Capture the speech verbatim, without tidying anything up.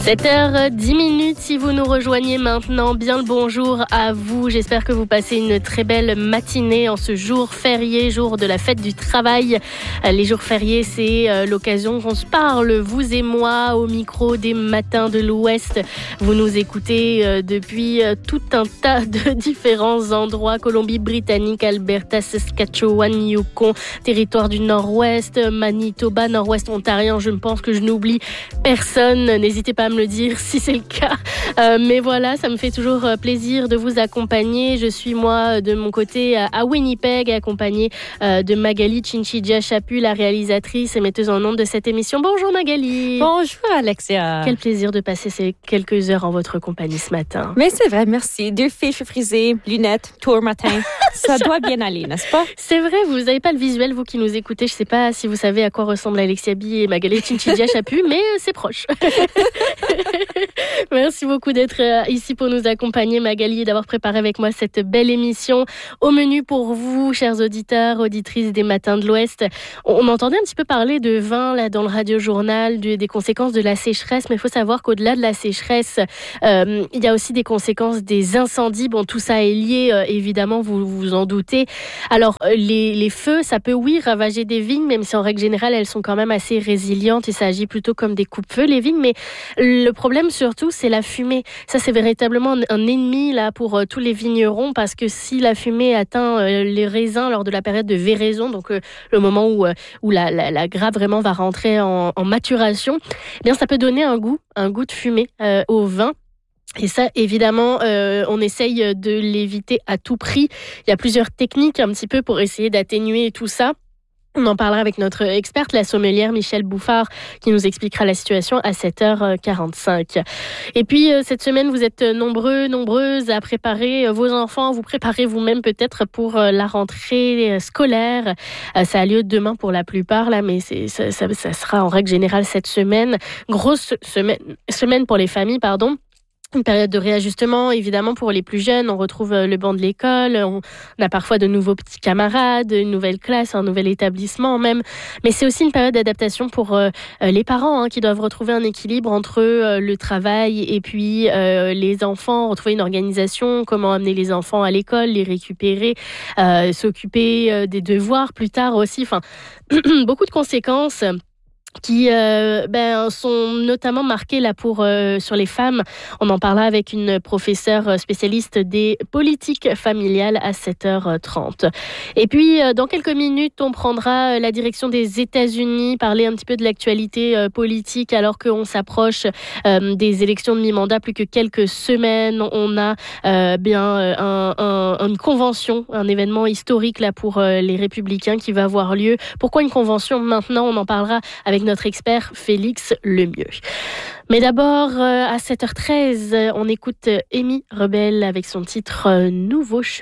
sept heures dix minutes, si vous nous rejoignez maintenant, bien le bonjour à vous. J'espère que vous passez une très belle matinée en ce jour férié, jour de la fête du travail. Les jours fériés, c'est l'occasion qu'on se parle, vous et moi, au micro des matins de l'Ouest. Vous nous écoutez depuis tout un tas de différents endroits, Colombie-Britannique, Alberta, Saskatchewan, Yukon, territoire du Nord-Ouest, Manitoba, Nord-Ouest ontarien. Je pense que je n'oublie personne. N'hésitez pas à me le dire si c'est le cas. Euh, mais voilà, ça me fait toujours plaisir de vous accompagner. Je suis moi de mon côté à Winnipeg, accompagnée euh, de Magali Chinchidja-Chaput, la réalisatrice et metteuse en ondes de cette émission. Bonjour Magali. Bonjour Alexia. Quel plaisir de passer ces quelques heures en votre compagnie ce matin. Mais c'est vrai, merci. Deux fiches frisées, lunettes, tour matin. Ça doit bien aller, n'est-ce pas? C'est vrai, vous n'avez pas le visuel, vous qui nous écoutez. Je ne sais pas si vous savez à quoi ressemblent Alexia Bi et Magali Chinchidja-Chaput, mais c'est proche. Merci beaucoup d'être ici pour nous accompagner, Magali, et d'avoir préparé avec moi cette belle émission. Au menu pour vous, chers auditeurs, auditrices des Matins de l'Ouest, on entendait un petit peu parler de vin là, dans le radio-journal, de, des conséquences de la sécheresse, mais il faut savoir qu'au-delà de la sécheresse, euh, il y a aussi des conséquences des incendies. Bon, tout ça est lié, euh, évidemment, vous vous en doutez. Alors, les, les feux, ça peut, oui, ravager des vignes, même si en règle générale, elles sont quand même assez résilientes et ça agit plutôt comme des coupe-feux, les vignes, mais le problème surtout, c'est la fumée. Ça, c'est véritablement un ennemi là pour euh, tous les vignerons parce que si la fumée atteint euh, les raisins lors de la période de véraison, donc euh, le moment où, euh, où la, la, la grappe vraiment va rentrer en, en maturation, eh bien, ça peut donner un goût, un goût de fumée euh, au vin. Et ça, évidemment, euh, on essaye de l'éviter à tout prix. Il y a plusieurs techniques un petit peu pour essayer d'atténuer tout ça. On en parlera avec notre experte, la sommelière Michèle Bouffard, qui nous expliquera la situation à sept heures quarante-cinq. Et puis, cette semaine, vous êtes nombreux, nombreuses à préparer vos enfants. Vous préparez vous-même peut-être pour la rentrée scolaire. Ça a lieu demain pour la plupart, là, mais c'est, ça, ça, ça sera en règle générale cette semaine. Grosse semaine, semaine pour les familles, pardon. Une période de réajustement, évidemment, pour les plus jeunes. On retrouve le banc de l'école, on a parfois de nouveaux petits camarades, une nouvelle classe, un nouvel établissement même. Mais c'est aussi une période d'adaptation pour euh, les parents hein, qui doivent retrouver un équilibre entre euh, le travail et puis euh, les enfants, retrouver une organisation, comment amener les enfants à l'école, les récupérer, euh, s'occuper euh, des devoirs plus tard aussi. Enfin, beaucoup de conséquences qui euh, ben, sont notamment marquées là pour, euh, sur les femmes. On en parlera avec une professeure spécialiste des politiques familiales à sept heures trente. Et puis, euh, dans quelques minutes, on prendra la direction des États-Unis, parler un petit peu de l'actualité euh, politique alors qu'on s'approche euh, des élections de mi-mandat, plus que quelques semaines. On a euh, bien un, un, une convention, un événement historique là pour euh, les Républicains qui va avoir lieu. Pourquoi une convention maintenant? On en parlera avec notre expert Félix Lemieux. Mais d'abord, à sept heures treize, on écoute Amy Rebel avec son titre « Nouveau chemin ».